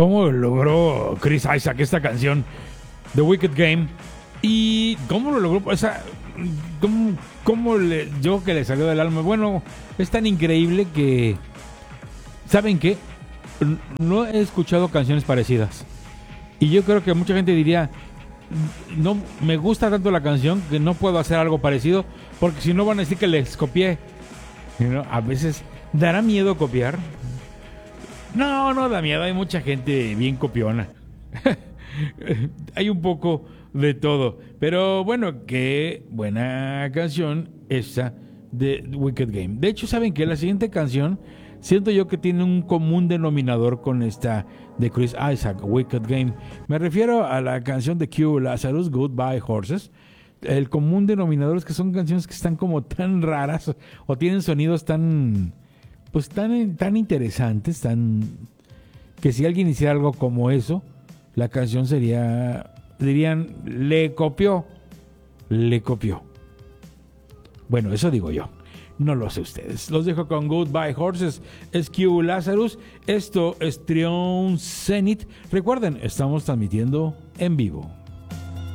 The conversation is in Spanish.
cómo logró Chris Isaak esta canción, The Wicked Game, y cómo lo logró, o sea, yo que le salió del alma. Bueno, es tan increíble que, ¿saben qué? No he escuchado canciones parecidas. Y yo creo que mucha gente diría, no me gusta tanto la canción que no puedo hacer algo parecido, porque si no van a decir que les copié. A veces dará miedo copiar. No da miedo, hay mucha gente bien copiona. Hay un poco de todo. Pero bueno, qué buena canción esta de Wicked Game. De hecho, ¿saben qué? La siguiente canción siento yo que tiene un común denominador con esta de Chris Isaak, Wicked Game. Me refiero a la canción de Q, Lazarus, Goodbye Horses. El común denominador es que son canciones que están como tan raras o tienen sonidos tan, pues tan interesantes, que si alguien hiciera algo como eso, la canción sería, dirían, le copió. Bueno, eso digo yo. No lo sé ustedes. Los dejo con Goodbye Horses, SQ Lazarus. Esto es Triumph Zenith. Recuerden, estamos transmitiendo en vivo.